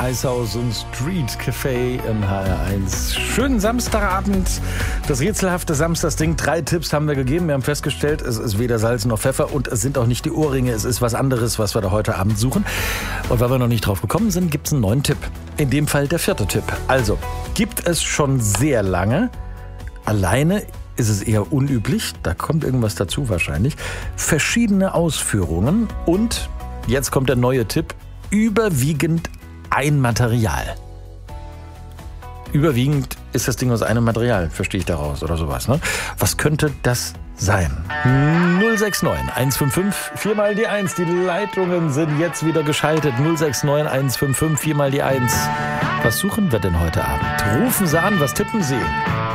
Eishaus und Street Café im HR1. Schönen Samstagabend. Das rätselhafte Samstagsding. 3 Tipps haben wir gegeben. Wir haben festgestellt, es ist weder Salz noch Pfeffer und es sind auch nicht die Ohrringe. Es ist was anderes, was wir da heute Abend suchen. Und weil wir noch nicht drauf gekommen sind, gibt es einen neuen Tipp. In dem Fall der 4. Tipp. Also, gibt es schon sehr lange. Alleine ist es eher unüblich. Da kommt irgendwas dazu wahrscheinlich. Verschiedene Ausführungen und, jetzt kommt der neue Tipp, überwiegend ein Material. Überwiegend ist das Ding aus einem Material, verstehe ich daraus oder sowas. Ne? Was könnte das sein? 069 155 4 mal die 1. Die Leitungen sind jetzt wieder geschaltet. 069 155 4 mal die 1. Was suchen wir denn heute Abend? Rufen Sie an, was tippen Sie?